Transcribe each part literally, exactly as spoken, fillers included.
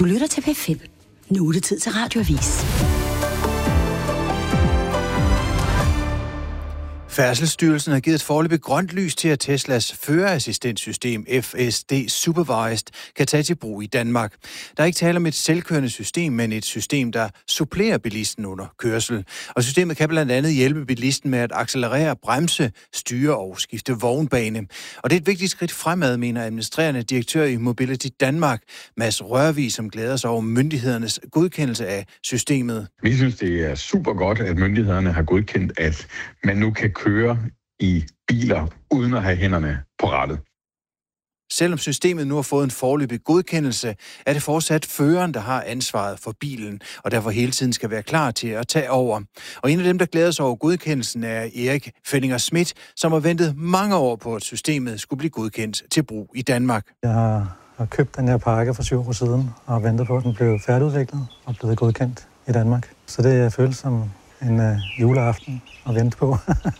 Du lytter til P fem. Nu er det tid til Radioavis. Færdselsstyrelsen har givet et foreløbigt grønt lys til, at Teslas førerassistentsystem F S D Supervised kan tage til brug i Danmark. Der er ikke tale om et selvkørende system, men et system, der supplerer bilisten under kørsel. Og systemet kan blandt andet hjælpe bilisten med at accelerere, bremse, styre og skifte vognbane. Og det er et vigtigt skridt fremad, mener administrerende direktør i Mobility Danmark, Mads Rørvig, som glæder sig over myndighedernes godkendelse af systemet. Vi synes, det er super godt, at myndighederne har godkendt, at man nu kan køre i biler uden at have hænderne på rattet. Selvom systemet nu har fået en foreløbig godkendelse, er det fortsat føreren, der har ansvaret for bilen, og derfor hele tiden skal være klar til at tage over. Og en af dem, der glæder sig over godkendelsen, er Erik Fenninger Schmidt, som har ventet mange år på, at systemet skulle blive godkendt til brug i Danmark. Jeg har, har købt den her pakke for syv år siden, og har ventet på, at den blev færdigudviklet og blevet godkendt i Danmark. Så det føles som en uh, juleaften at vente på.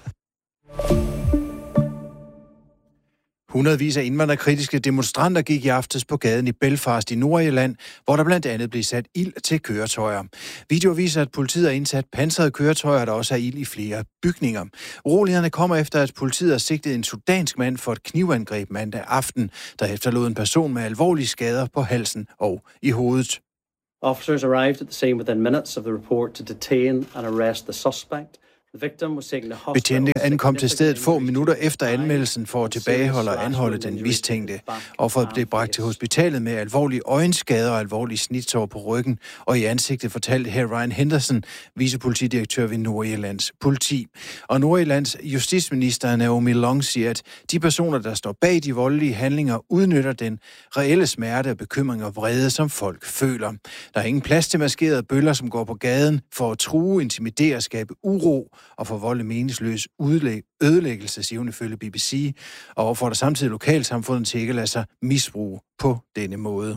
Hundredvis af indvandrerkritiske demonstranter gik i aftes på gaden i Belfast i Nordirland, hvor der blandt andet blev sat ild til køretøjer. Videoer viser, at politiet har indsat pansrede køretøjer, der også er ild i flere bygninger. Urolighederne kommer efter, at politiet har sigtet en sudansk mand for et knivangreb mandag aften, der efterlod en person med alvorlige skader på halsen og i hovedet. Officers arrived at the scene within minutes of the report to detain and arrest the suspect. Betjente ankom til stedet få minutter efter anmeldelsen for at tilbageholde og anholde den mistænkte. Offeret blev bragt til hospitalet med alvorlige øjenskader og alvorlige snitsår på ryggen, og i ansigtet fortalte her Ryan Henderson, vicepolitidirektør ved Nordirlands politi. Og Nordirlands justitsminister Naomi Long siger, at de personer, der står bag de voldelige handlinger, udnytter den reelle smerte og bekymring og vrede, som folk føler. Der er ingen plads til maskerede bøller, som går på gaden for at true, intimidere og skabe uro og forvolde meningsløs ødelæggelse, siger hun ifølge B B C, og opfordrer samtidig lokalsamfundet til ikke at lade sig misbruge på denne måde.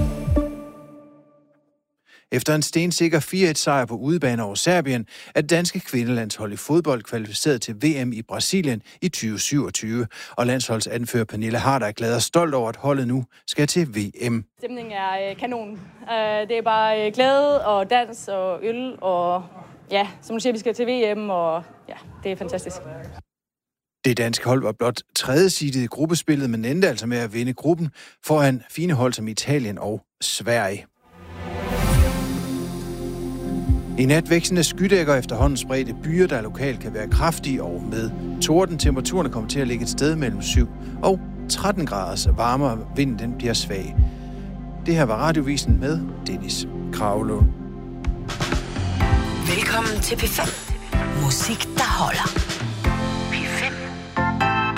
Efter en stensikker fire et sejr på udebane over Serbien, er det danske kvindelandshold i fodbold kvalificeret til V M i Brasilien i tyve syvogtyve, og landsholdsanfører Pernille Harder er glad og stolt over, at holdet nu skal til V M. Stemningen er kanon. Det er bare glæde og dans og øl og ja, som du siger, vi skal til V M, og ja, det er fantastisk. Det danske hold var blot tredje seedet i gruppespillet, men endte altså med at vinde gruppen foran fine hold som Italien og Sverige. I nat vækstende skydækker efterhånden spredte byer, der lokalt kan være kraftige og med torden. Temperaturen kommer til at ligge et sted mellem syv og tretten graders varmere. Vinden den bliver svag. Det her var Radiovisen med Dennis Kragelund. Velkommen til P fem. Musik, der holder.